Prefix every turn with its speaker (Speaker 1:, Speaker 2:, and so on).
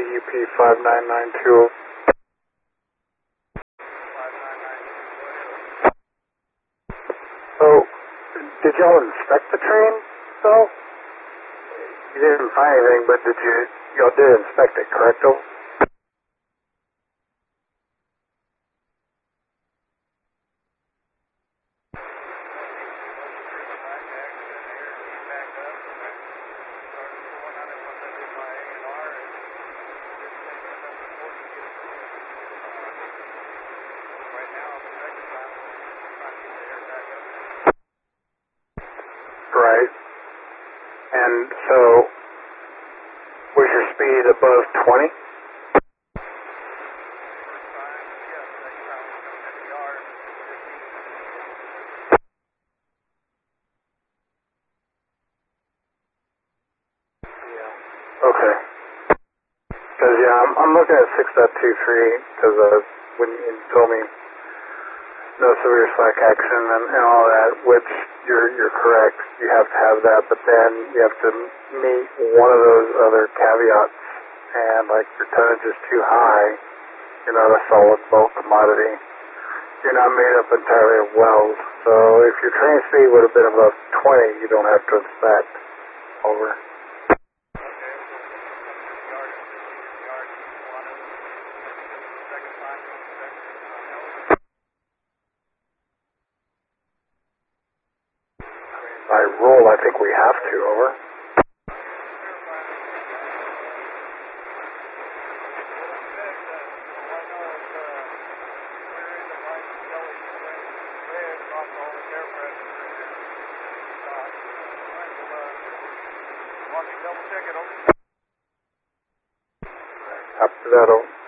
Speaker 1: CUP 59920. So, did y'all inspect the train, though? You didn't find anything, but y'all did inspect it, correct, though? Right. And so, was your speed above 20? Yeah. Okay. Because, yeah, I'm looking at 6.23, because when you told me no severe slack action and all that, which you're correct, you have to have that, but then you have to meet one of those other caveats, and like your tonnage is too high, you're not a solid bulk commodity, you're not made up entirely of wells, so if your train speed would have been above 20, you don't have to inspect. Over. By rule, I think we have to, over. After that, over.